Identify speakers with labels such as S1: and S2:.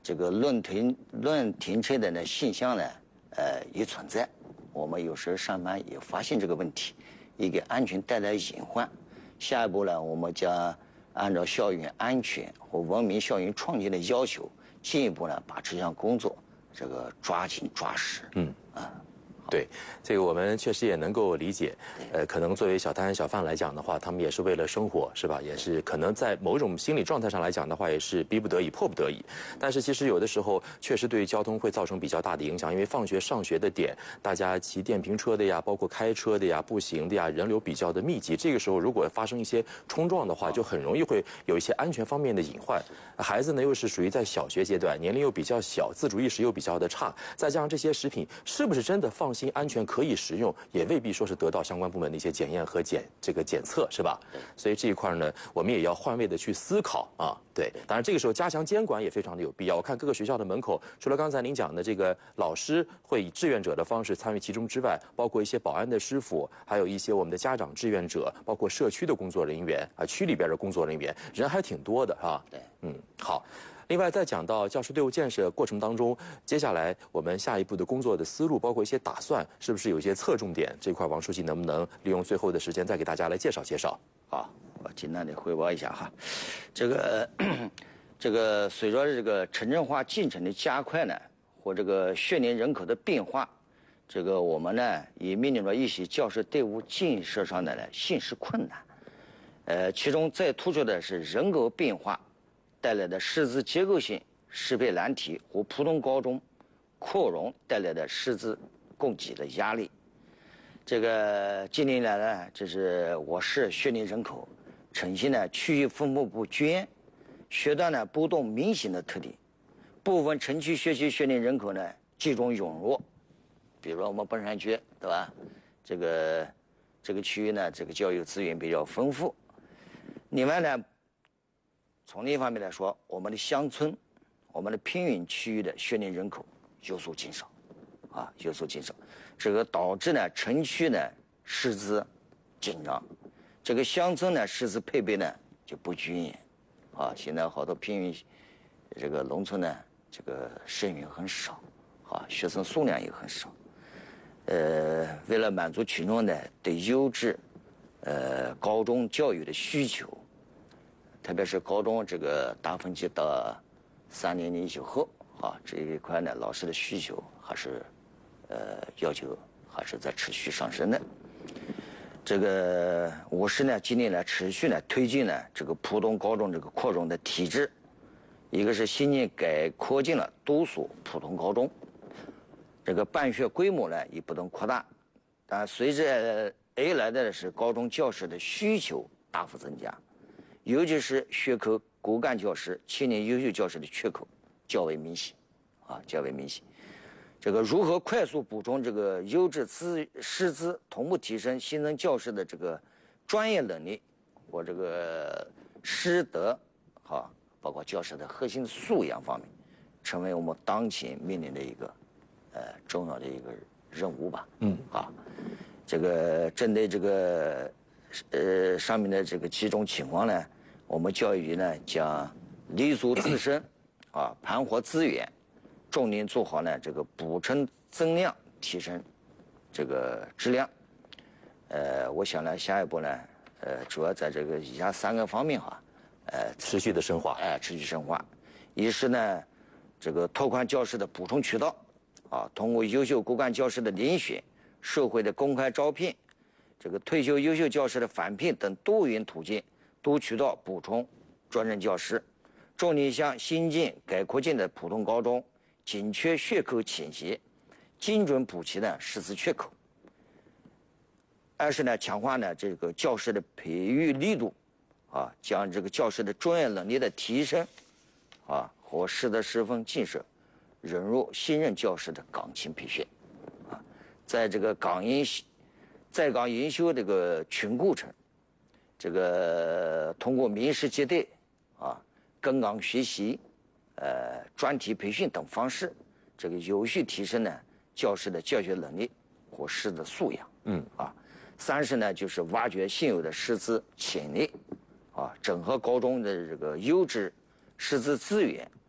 S1: 这个乱停车的呢现象呢，也存在。我们有时候上班也发现这个问题，也给安全带来隐患。下一步呢，我们将按照校园安全和文明校园创建的要求，进一步呢把这项工作这个抓紧抓实。
S2: 对，这个我们确实也能够理解。可能作为小摊小贩来讲的话，他们也是为了生活，是吧？也是可能在某种心理状态上来讲的话，也是逼不得已、迫不得已。但是其实有的时候确实对于交通会造成比较大的影响，因为放学上学的点，大家骑电瓶车的呀，包括开车的呀、步行的呀，人流比较的密集。这个时候如果发生一些冲撞的话，就很容易会有一些安全方面的隐患。孩子呢又是属于在小学阶段，年龄又比较小，自主意识又比较的差，再加上这些食品是不是真的放心、安全可以食用，也未必说是得到相关部门的一些检验和检测，是吧？所以这一块呢，我们也要换位的去思考啊。对，当然这个时候加强监管也非常的有必要。我看各个学校的门口，除了刚才您讲的这个老师会以志愿者的方式参与其中之外，包括一些保安的师傅，还有一些我们的家长志愿者，包括社区的工作人员啊，区里边的工作人员，人还挺多的啊。
S1: 对，
S2: 好。另外，在讲到教师队伍建设过程当中，接下来我们下一步的工作的思路，包括一些打算，是不是有一些侧重点？这块王书记能不能利用最后的时间再给大家来介绍介绍？
S1: 好，我简单的汇报一下哈。这个随着这个城镇化进程的加快呢，和这个学龄人口的变化，这个我们呢也面临着一些教师队伍建设上的现实困难。其中最突出的是人口变化带来的师资结构性适配难题和普通高中扩容带来的师资供给的压力。这个近年来呢，这是我市学龄人口呈现了区域分布不均、学段呢波动明显的特点。部分城区学区学龄人口呢集中涌入，比如说我们本山区，对吧？这个区域呢，这个教育资源比较丰富。另外呢，从另一方面来说，我们的乡村、我们的偏远区域的学龄人口有所减少，有所减少，这个导致呢城区呢师资紧张，这个乡村呢师资配备呢就不均匀，现在好多偏远这个农村呢，这个生源很少，学生数量也很少，为了满足群众呢对优质高中教育的需求。特别是高中这个大分级到3年级以后，这一块呢，老师的需求还是要求还是在持续上升的。这个我市呢今年来持续呢推进呢这个普通高中这个扩容的体制，一个是新年扩进了多所普通高中，这个办学规模呢也不断扩大，但随着而来的是高中教师的需求大幅增加。尤其是学科骨干教师、青年优秀教师的缺口较为明显，较为明显。这个如何快速补充这个优质师资，同步提升新增教师的这个专业能力和这个师德，包括教师的核心素养方面，成为我们当前面临的一个重要的一个任务吧。这个针对这个上面的这个几种情况呢，我们教育局呢将立足自身，盘活资源，重点做好呢这个补充增量，提升这个质量。我想呢下一步呢，主要在这个以下3个方面
S2: 持续的深化，
S1: 持续深化。一是呢这个拓宽教师的补充渠道，通过优秀骨干教师的遴选、社会的公开招聘。这个退休优秀教师的返聘等多元途径、多渠道补充专任教师，重点向新建、改扩建的普通高中紧缺学口倾斜，精准补齐呢师资缺口。二是呢强化呢这个教师的培育力度，将这个教师的专业能力的提升，和师德师风建设引入新任教师的岗前培训，在这个在岗研修这个全过程，这个通过名师接待，跟岗学习，专题培训等方式，这个有序提升呢教师的教学能力和师的素养。三是呢就是挖掘现有的师资潜力，整合高中的这个优质师资资源